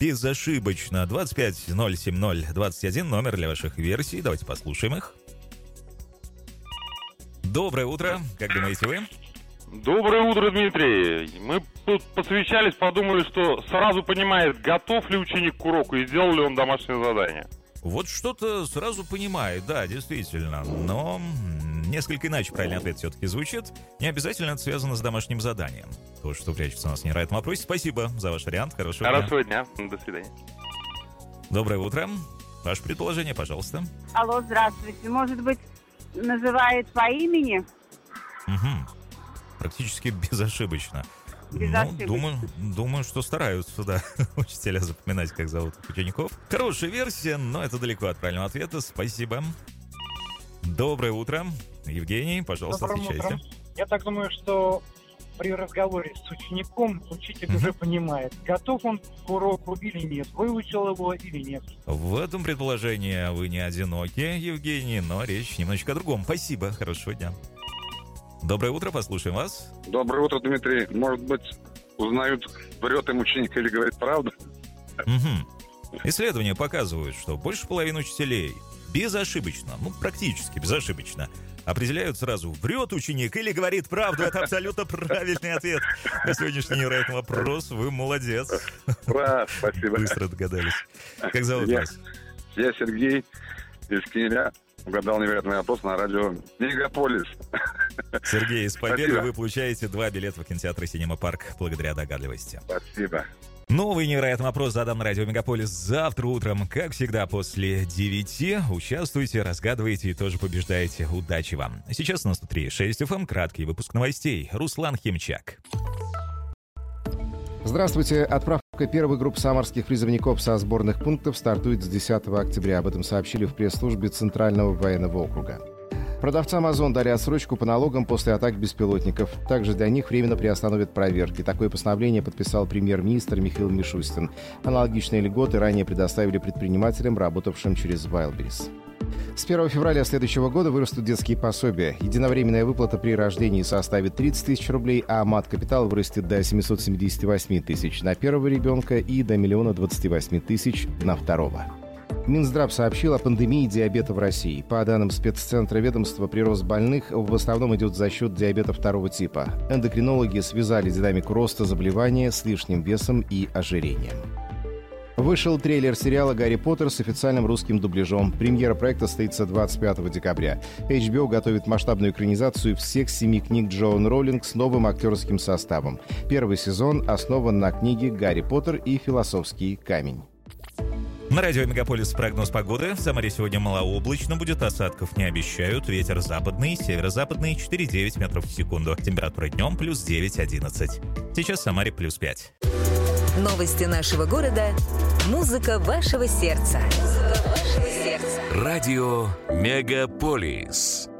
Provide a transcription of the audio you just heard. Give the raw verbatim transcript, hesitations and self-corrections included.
безошибочно. двадцать пять ноль семь ноль двадцать один, номер для ваших версий. Давайте послушаем их. Доброе утро. Как думаете вы? Доброе утро, Дмитрий. Мы тут посвящались, подумали, что сразу понимает, готов ли ученик к уроку и сделал ли он домашнее задание. Вот что-то сразу понимает, да, действительно. Но несколько иначе правильный ответ все-таки звучит. Не обязательно это связано с домашним заданием. То, что прячется у нас в невероятном вопросе. Спасибо за ваш вариант. Хорошего дня. Хорошего дня. До свидания. Доброе утро. Ваше предположение, пожалуйста. Алло, здравствуйте. Может быть, называет по имени? Угу. Практически безошибочно. Безошибочно. Ну, думаю, думаю, что стараются, да, учителя запоминать, как зовут учеников. Хорошая версия, но это далеко от правильного ответа. Спасибо. Доброе утро. Евгений, пожалуйста, Добрым отвечайте. утром. Я так думаю, что при разговоре с учеником учитель Угу. уже понимает, готов он к уроку или нет, выучил его или нет. В этом предположении вы не одиноки, Евгений, но речь немножечко о другом. Спасибо, хорошего дня. Доброе утро, послушаем вас. Доброе утро, Дмитрий. Может быть, узнают, врет им ученик или говорит правду? Угу. Исследования показывают, что больше половины учителей безошибочно, ну практически безошибочно, определяют сразу, врет ученик или говорит правду. Это абсолютно правильный ответ на сегодняшний невероятный вопрос. Вы молодец. Ура, спасибо. Быстро догадались. Как зовут я, вас? Я Сергей из Киеля. Угадал невероятный вопрос на радио «Мегаполис». Сергей, с победой Спасибо. вы получаете два билета в кинотеатр «Синема Парк» благодаря догадливости. Спасибо. Новый невероятный вопрос задам на радио «Мегаполис» завтра утром. Как всегда, после девяти. Участвуйте, разгадывайте и тоже побеждаете. Удачи вам. Сейчас на сто три и шесть эф эм краткий выпуск новостей. Руслан Химчак. Здравствуйте. Отправка первой группы самарских призывников со сборных пунктов стартует с десятого октября. Об этом сообщили в пресс-службе Центрального военного округа. Продавцам «Озон» дали отсрочку по налогам после атак беспилотников. Также для них временно приостановят проверки. Такое постановление подписал премьер-министр Михаил Мишустин. Аналогичные льготы ранее предоставили предпринимателям, работавшим через Wildberries. С первого февраля следующего года вырастут детские пособия. Единовременная выплата при рождении составит тридцать тысяч рублей, а мат-капитал вырастет до семьсот семьдесят восемь тысяч на первого ребенка и до один двадцать восемь тысяч на второго. Минздрав сообщил о пандемии диабета в России. По данным спеццентра ведомства, прирост больных в основном идет за счет диабета второго типа. Эндокринологи связали динамику роста заболевания с лишним весом и ожирением. Вышел трейлер сериала «Гарри Поттер» с официальным русским дубляжом. Премьера проекта состоится двадцать пятого декабря. эйч би о готовит масштабную экранизацию всех семи книг Джоан Роулинг с новым актерским составом. Первый сезон основан на книге «Гарри Поттер и философский камень». На радио «Мегаполис» прогноз погоды. В Самаре сегодня малооблачно будет, осадков не обещают. Ветер западный, северо-западный четыре-девять метров в секунду. Температура днем плюс девять-одиннадцать. Сейчас в Самаре плюс пять. Новости нашего города. Музыка вашего сердца. Музыка вашего сердца. Радио «Мегаполис».